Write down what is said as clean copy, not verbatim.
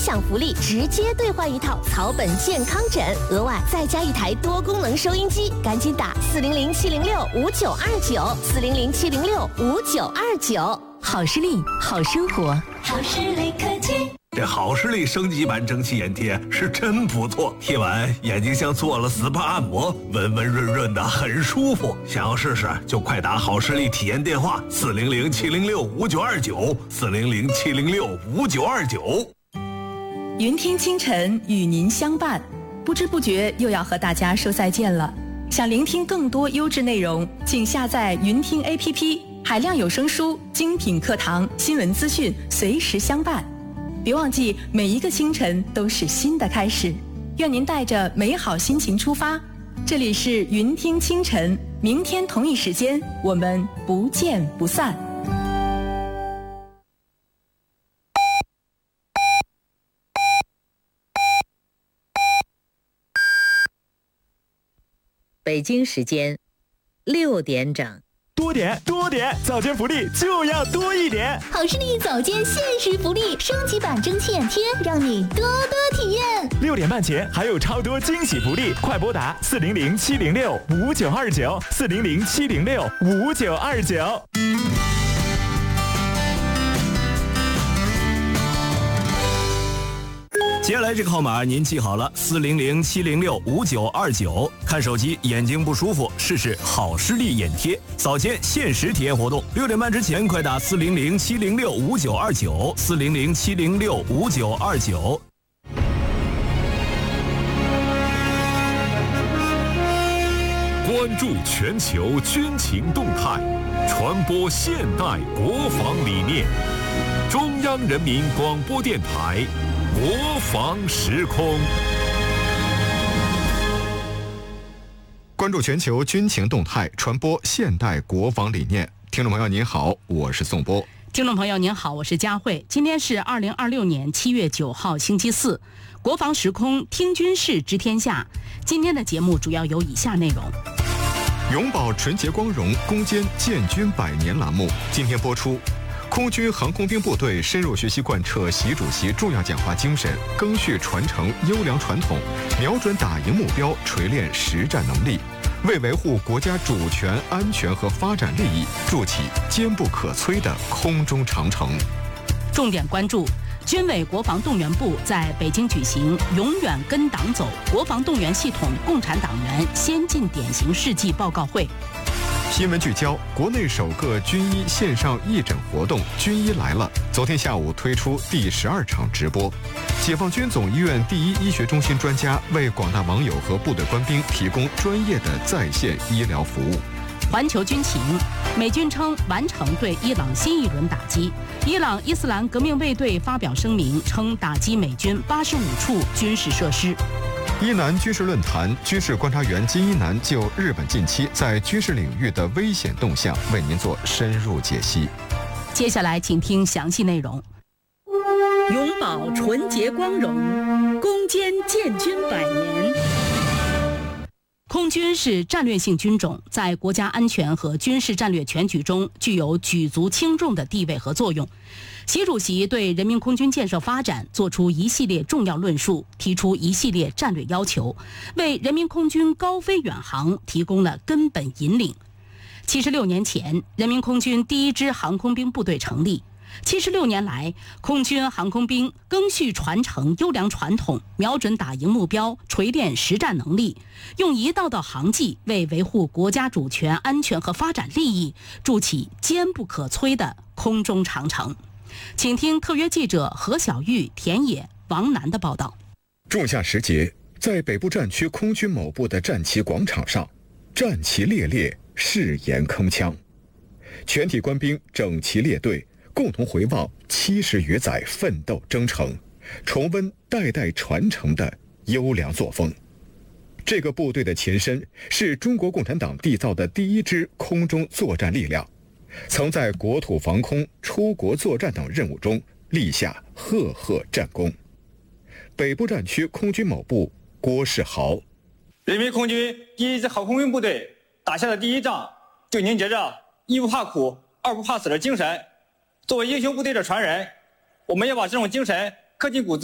享福利，直接兑换一套草本健康枕，额外再加一台多功能收音机，赶紧打400-706-5929，400-706-5929。好视力，好生活， 好视力科技。 这好视力升级版蒸汽眼贴是真不错，贴完眼睛像做了 SPA 按摩，温温润润的，很舒服。想要试试就快打好视力体验电话400-706-5929，400-706-5929。 云听清晨与您相伴，不知不觉又要和大家说再见了。想聆听更多优质内容，请下载云听 APP， 海量有声书、精品课堂、新闻资讯，随时相伴。别忘记，每一个清晨都是新的开始。愿您带着美好心情出发。这里是云听清晨，明天同一时间我们不见不散。 北京时间6点整。 多点，早间福利就要多一点。 好视力早间限时福利，升级版蒸汽眼贴，让你多多体验。 6点半前还有超多惊喜福利，快拨打400-706-5929，400-706-5929。 接下来这个号码您记好了，400-706-5929。看手机眼睛不舒服，试试好视力眼贴，早间限时体验活动，6点半之前快打400-706-5929，400-706-5929。 关注全球军情动态，传播现代国防理念。中央人民广播电台国防时空。 关注全球军情动态，传播现代国防理念。听众朋友您好，我是宋波。 听众朋友您好，我是佳慧。今天是2026年7月9号星期四，国防时空听军事知天下。今天的节目主要有以下内容： 永葆纯洁光荣，攻坚建军100年栏目今天播出。空军航空兵部队深入学习贯彻习主席重要讲话精神，赓续传承优良传统，瞄准打赢目标，锤炼实战能力，为维护国家主权、安全和发展利益，筑起坚不可摧的空中长城。 重点关注：军委国防动员部在北京举行“永远跟党走”国防动员系统共产党员先进典型事迹报告会。 新闻聚焦：国内首个军医线上义诊活动“军医来了”，昨天下午推出第12场直播。解放军总医院第一医学中心专家为广大网友和部队官兵提供专业的在线医疗服务。 环球军情：美军称完成对伊朗新一轮打击。伊朗伊斯兰革命卫队发表声明称，打击美军85处军事设施。 伊南军事论坛军事观察员金一南就日本近期在军事领域的危险动向为您做深入解析。 接下来请听详细内容。永葆纯洁光荣，攻坚建军100年。空军是战略性军种，在国家安全和军事战略全局中具有举足轻重的地位和作用。习主席对人民空军建设发展作出一系列重要论述，提出一系列战略要求，为人民空军高飞远航提供了根本引领。76年前，人民空军第一支航空兵部队成立。76年来，空军航空兵赓续传承优良传统，瞄准打赢目标，锤炼实战能力，用一道道航迹为维护国家主权、安全和发展利益，筑起坚不可摧的空中长城。请听特约记者何小玉、田野、王楠的报道。 仲夏时节，在北部战区空军某部的战旗广场上，战旗猎猎，誓言铿锵，全体官兵整齐列队，共同回望70余载奋斗征程，重温代代传承的优良作风。这个部队的前身是中国共产党缔造的第一支空中作战力量，曾在国土防空、出国作战等任务中立下赫赫战功。北部战区空军某部郭世豪： 人民空军第一支航空兵部队打下的第一仗，就凝结着一不怕苦、二不怕死的精神。作为英雄部队的传人，我们要把这种精神刻进骨子。